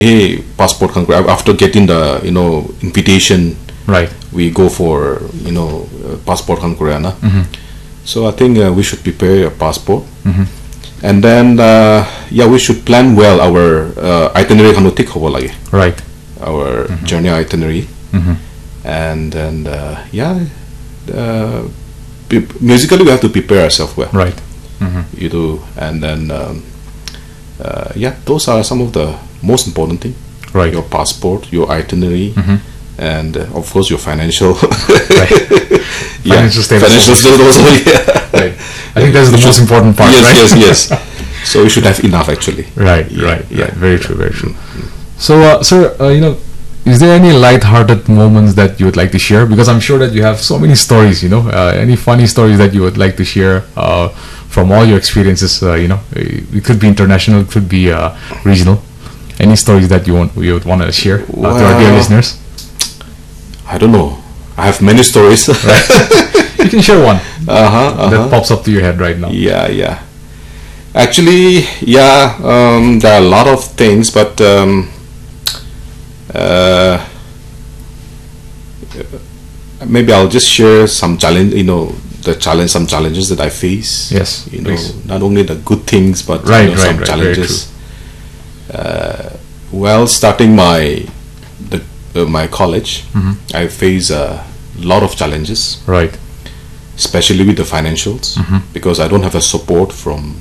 hey, passport conquer. After getting the invitation, Right. we go for passport conquer. So I think we should prepare a passport, and then we should plan well our itinerary. Right. Our journey itinerary, and then musically we have to prepare ourselves well. Right. You do, and then those are some of the most important thing. Right. Your passport, your itinerary, and of course your financial. Financial status. Financial status also. Right. I think that's the most important part. Yes, right? yes. So we should have enough actually. Right. Very true. Very true. So, sir, is there any light-hearted moments that you would like to share? Because I'm sure that you have so many stories. Any funny stories that you would like to share from all your experiences? It could be international, it could be regional. Any stories that you would want to share to our dear listeners? I don't know. I have many stories. Right. You can share one that pops up to your head right now. Yeah. Actually, there are a lot of things, but maybe I'll just share some challenge. Some challenges that I face. Yes. Please. Not only the good things, but some challenges. Starting my college, I face a lot of challenges. Right. Especially with the financials, because I don't have a support from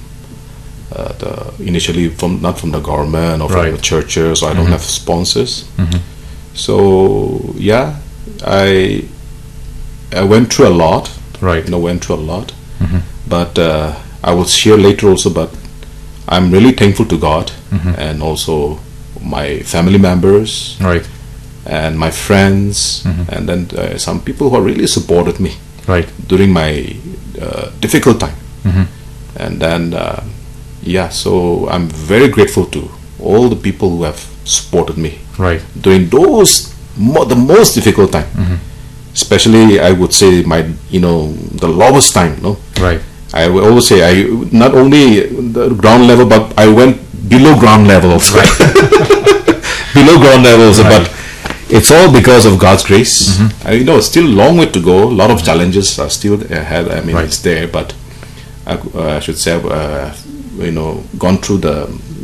not from the government or from the churches, or I don't have sponsors. So I went through a lot. Right. But I will share later also. But I'm really thankful to God and also my family members. Right. And my friends, and then some people who really supported me. Right. During my difficult time. And then so I'm very grateful to all the people who have supported me. Right. During the most difficult time. Especially I would say the lowest time. Right. I would always say I not only the ground level, but I went below ground level also. Right. Below ground level also, right. But it's all because of God's grace. Still a long way to go. A lot of challenges are still ahead. I mean, it's there, but I should say, gone through the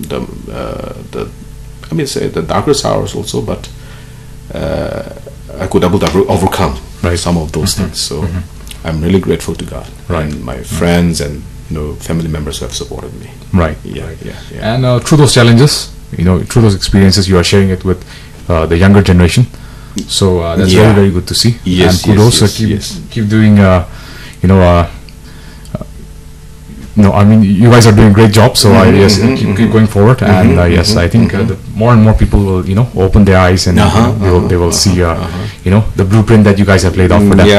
darkest hours also. But I could able to overcome some of those things. So I'm really grateful to God and my friends and family members who have supported me. Right. Yeah. And through those challenges, through those experiences, you are sharing it with the younger generation. So that's very, very good to see. Yes. And kudos. Keep doing. I mean, you guys are doing a great job. So keep going forward. And I think more and more people will open their eyes and they will see the blueprint that you guys have laid out for them.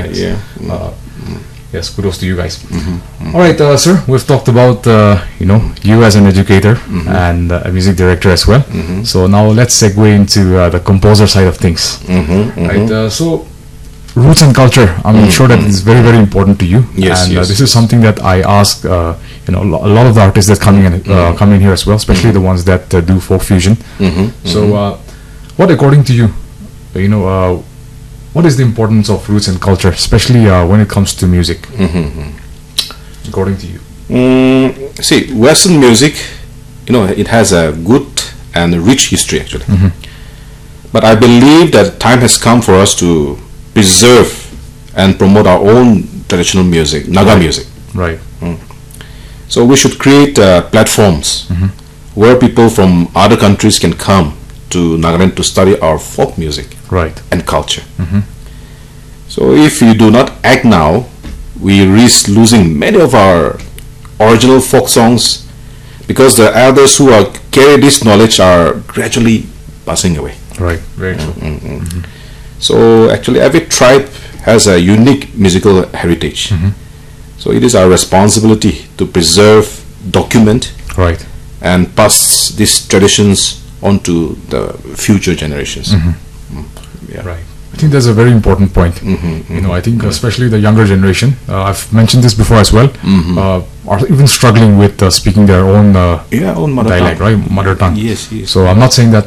Yes, kudos to you guys. All right, sir, we've talked about you as an educator and a music director as well. So now let's segue into the composer side of things. Right. So roots and culture, I'm sure that it's very, very important to you. Yes. This is something that I ask a lot of the artists that come in here as well, especially the ones that do folk fusion. So what, according to you, what is the importance of roots and culture, especially when it comes to music? According to you? See, Western music, it has a good and rich history actually. But I believe that time has come for us to preserve and promote our own traditional music, Naga music. Right. So we should create platforms where people from other countries can come to Nagaland to study our folk music and culture. So if you do not act now, we risk losing many of our original folk songs because the elders who carry this knowledge are gradually passing away. Right, very true. So actually every tribe has a unique musical heritage. So it is our responsibility to preserve, document, and pass these traditions on to the future generations. Right. think that's a very important point. You know, I think especially the younger generation, I've mentioned this before as well, are even struggling with speaking their own own mother dialect, tongue. right? Mother tongue. Yes, yes. So I'm not saying that